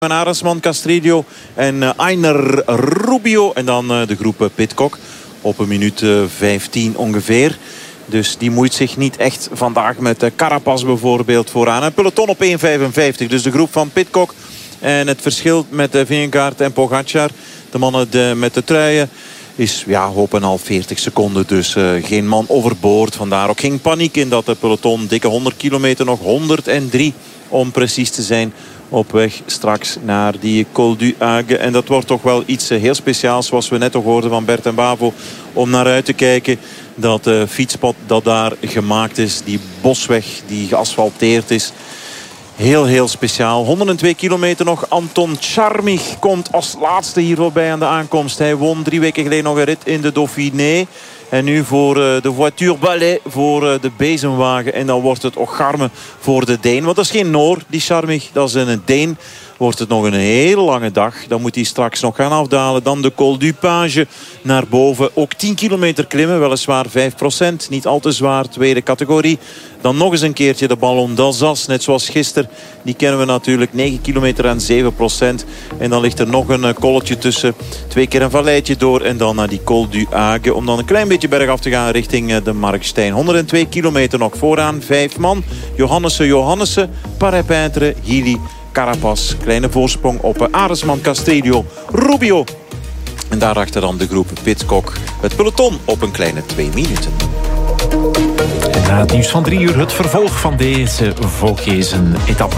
Aresman, Castrillo en Ainer Rubio. En dan de groep Pidcock op een minuut 15 ongeveer. Dus die moeit zich niet echt vandaag met Carapaz bijvoorbeeld vooraan. Een peloton op 1,55. Dus de groep van Pidcock. En het verschil met Vingegaard en Pogacar, de mannen met de truien, is op een half 40 seconden. Dus geen man overboord. Vandaar ook geen paniek in dat peloton. Dikke 100 kilometer nog. 103 om precies te zijn. Op weg straks naar die Col du Hague. En dat wordt toch wel iets heel speciaals. Zoals we net ook hoorden van Bert en Bavo. Om naar uit te kijken. Dat fietspad dat daar gemaakt is. Die bosweg die geasfalteerd is. Heel, heel speciaal. 102 kilometer nog. Anton Charmig komt als laatste hier voorbij aan de aankomst. Hij won 3 weken geleden nog een rit in de Dauphiné. En nu voor de voiture ballet, voor de bezemwagen. En dan wordt het Ocharme voor de Deen. Want dat is geen Noor, die Charmig. Dat is een Deen. Wordt het nog een hele lange dag. Dan moet hij straks nog gaan afdalen. Dan de Col du Page naar boven. Ook 10 kilometer klimmen. Weliswaar 5%. Niet al te zwaar. Tweede categorie. Dan nog eens een keertje de Ballon d'Alsace. Net zoals gisteren. Die kennen we natuurlijk. 9 kilometer en 7%. En dan ligt er nog een kolletje tussen. 2 keer een valleitje door. En dan naar die Col du Hague. Om dan een klein beetje bergaf te gaan richting de Markstein. 102 kilometer nog vooraan. 5 man. Johannessen. Parepintre. Healy. Carapaz, kleine voorsprong op Aresman, Castrillo, Rubio. En daarachter dan de groep Pidcock. Het peloton op een kleine 2 minuten. En na het nieuws van 3 uur het vervolg van deze Vogezen-etappe.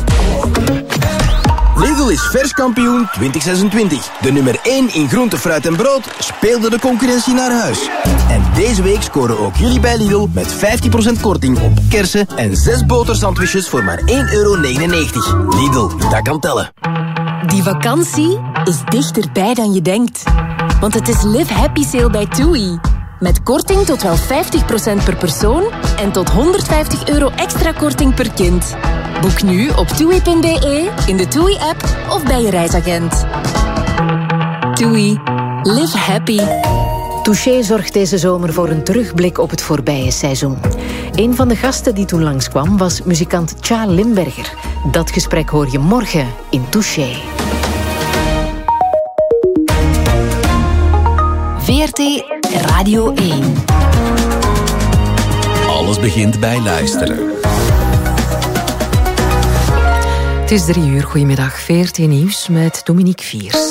Lidl is verskampioen 2026. De nummer 1 in groente, fruit en brood speelde de concurrentie naar huis. En deze week scoren ook jullie bij Lidl met 15% korting op kersen en 6 botersandwiches voor maar €1,99. Lidl, dat kan tellen. Die vakantie is dichterbij dan je denkt. Want het is Live Happy Sale bij TUI. Met korting tot wel 50% per persoon en tot €150 extra korting per kind. Boek nu op TUI.be, in de TUI-app of bij je reisagent. TUI. Live happy. Touché zorgt deze zomer voor een terugblik op het voorbije seizoen. Een van de gasten die toen langskwam was muzikant Tja Limberger. Dat gesprek hoor je morgen in Touché. VRT Radio 1. Alles begint bij luisteren. Het is 3 uur. Goedemiddag. VRT Nieuws met Dominique Viers.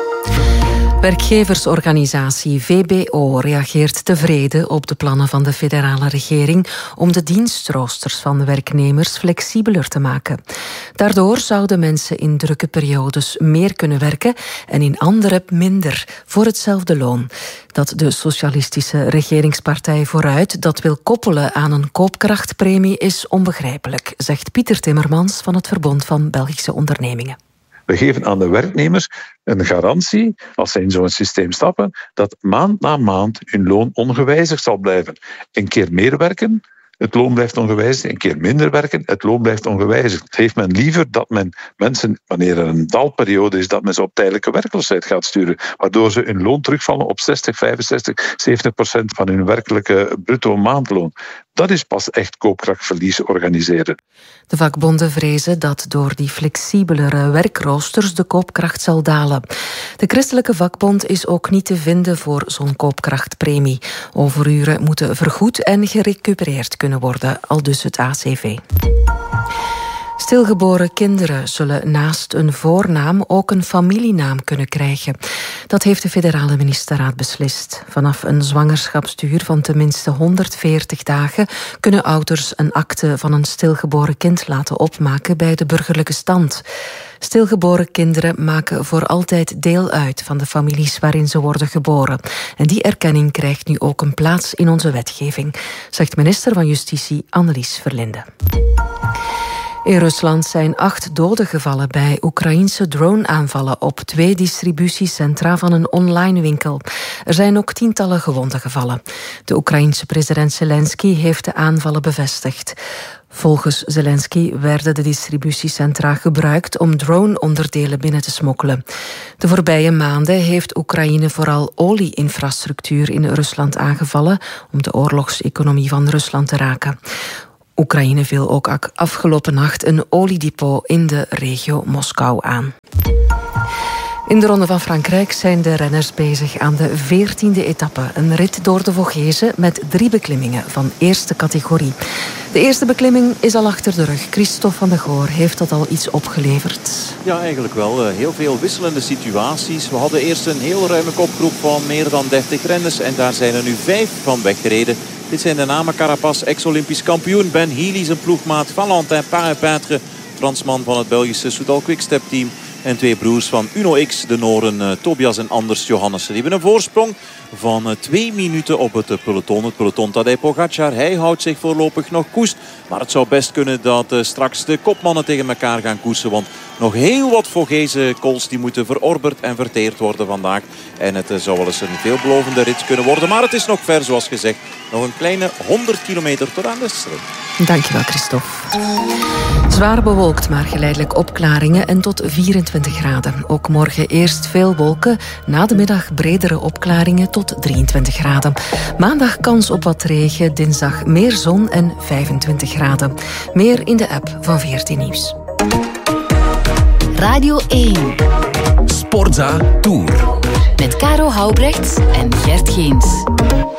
Werkgeversorganisatie VBO reageert tevreden op de plannen van de federale regering om de dienstroosters van werknemers flexibeler te maken. Daardoor zouden mensen in drukke periodes meer kunnen werken en in andere minder voor hetzelfde loon. Dat de socialistische regeringspartij Vooruit dat wil koppelen aan een koopkrachtpremie is onbegrijpelijk, zegt Pieter Timmermans van het Verbond van Belgische Ondernemingen. We geven aan de werknemers een garantie, als zij in zo'n systeem stappen, dat maand na maand hun loon ongewijzigd zal blijven. Een keer meer werken, het loon blijft ongewijzigd. Een keer minder werken, het loon blijft ongewijzigd. Heeft men liever dat men mensen, wanneer er een dalperiode is, dat men ze op tijdelijke werkloosheid gaat sturen, waardoor ze hun loon terugvallen op 60, 65, 70% van hun werkelijke bruto maandloon. Dat is pas echt koopkrachtverlies organiseren. De vakbonden vrezen dat door die flexibelere werkroosters de koopkracht zal dalen. De Christelijke Vakbond is ook niet te vinden voor zo'n koopkrachtpremie. Overuren moeten vergoed en gerecupereerd kunnen worden, aldus het ACV. Stilgeboren kinderen zullen naast een voornaam ook een familienaam kunnen krijgen. Dat heeft de federale ministerraad beslist. Vanaf een zwangerschapsduur van tenminste 140 dagen kunnen ouders een akte van een stilgeboren kind laten opmaken bij de burgerlijke stand. Stilgeboren kinderen maken voor altijd deel uit van de families waarin ze worden geboren. En die erkenning krijgt nu ook een plaats in onze wetgeving, zegt minister van Justitie Annelies Verlinde. In Rusland zijn 8 doden gevallen bij Oekraïense drone-aanvallen op 2 distributiecentra van een online winkel. Er zijn ook tientallen gewonden gevallen. De Oekraïense president Zelensky heeft de aanvallen bevestigd. Volgens Zelensky werden de distributiecentra gebruikt om drone-onderdelen binnen te smokkelen. De voorbije maanden heeft Oekraïne vooral olie-infrastructuur in Rusland aangevallen om de oorlogseconomie van Rusland te raken. Oekraïne viel ook afgelopen nacht een oliedepot in de regio Moskou aan. In de Ronde van Frankrijk zijn de renners bezig aan de 14e etappe. Een rit door de Vogezen met 3 beklimmingen van eerste categorie. De eerste beklimming is al achter de rug. Christophe van der Goor, heeft dat al iets opgeleverd? Ja, eigenlijk wel. Heel veel wisselende situaties. We hadden eerst een heel ruime kopgroep van meer dan 30 renners. En daar zijn er nu 5 van weggereden. Dit zijn de namen: Carapaz, ex-Olympisch kampioen. Ben Healy, zijn ploegmaat. Valentin Parepintre, Fransman van het Belgische Soudal Quickstep team. En 2 broers van Uno X, de Noren Tobias en Anders Johannessen. Die hebben een voorsprong van 2 minuten op het peloton. Het peloton Tadej Pogacar, hij houdt zich voorlopig nog koest. Maar het zou best kunnen dat straks de kopmannen tegen elkaar gaan koersen. Want nog heel wat Vogese kools die moeten verorberd en verteerd worden vandaag. En het zou wel eens een veelbelovende rit kunnen worden. Maar het is nog ver, zoals gezegd. Nog een kleine 100 kilometer tot aan de streep. Dankjewel, Christophe. Zwaar bewolkt, maar geleidelijk opklaringen en tot 24 graden. Ook morgen eerst veel wolken, na de middag bredere opklaringen tot 23 graden. Maandag kans op wat regen, dinsdag meer zon en 25 graden. Meer in de app van 14 Nieuws. Radio 1. Sportza Tour. Met Caro Houbrechts en Gert Geens.